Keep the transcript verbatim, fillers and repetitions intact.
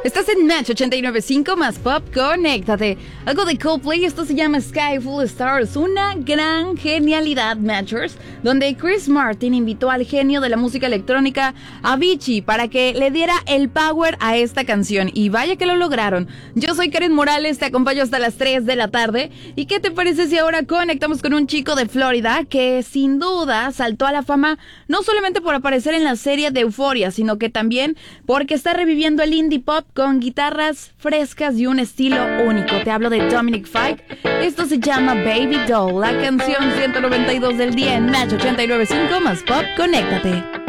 Estás en Match ochenta y nueve punto cinco más Pop, conéctate. Algo de Coldplay, esto se llama Sky Full Stars, una gran genialidad, Matchers, donde Chris Martin invitó al genio de la música electrónica, Avicii, para que le diera el power a esta canción. Y vaya que lo lograron. Yo soy Karen Morales, te acompaño hasta las tres de la tarde. ¿Y qué te parece si ahora conectamos con un chico de Florida que sin duda saltó a la fama no solamente por aparecer en la serie de Euphoria, sino que también porque está reviviendo el indie pop con guitarras frescas y un estilo único? Te hablo de Dominic Fike. Esto se llama Baby Doll, la canción ciento noventa y dos del día en Match ochenta y nueve punto cinco más Pop, conéctate.